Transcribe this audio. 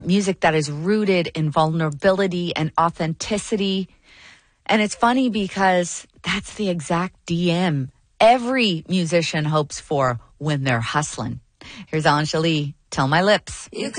music that is rooted in vulnerability and authenticity. And it's funny because that's the exact DM every musician hopes for when they're hustling. Here's Anjali, Tell My Lips. You